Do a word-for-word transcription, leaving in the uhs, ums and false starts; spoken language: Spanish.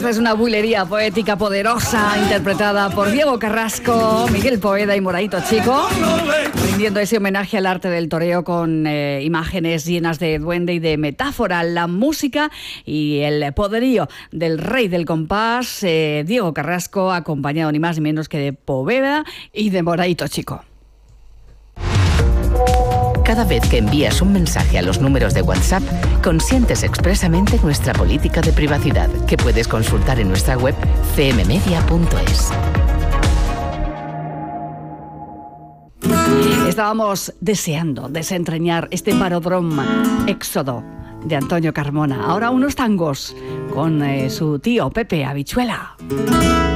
Esta es una bulería poética poderosa interpretada por Diego Carrasco, Miguel Poveda y Moraito Chico, rindiendo ese homenaje al arte del toreo con eh, imágenes llenas de duende y de metáfora, la música y el poderío del rey del compás, eh, Diego Carrasco, acompañado ni más ni menos que de Poveda y de Moraito Chico. Cada vez que envías un mensaje a los números de WhatsApp, consientes expresamente nuestra política de privacidad, que puedes consultar en nuestra web c m media punto es. Estábamos deseando desentrañar este parodrome Éxodo de Antonio Carmona. Ahora unos tangos con eh, su tío Pepe Habichuela.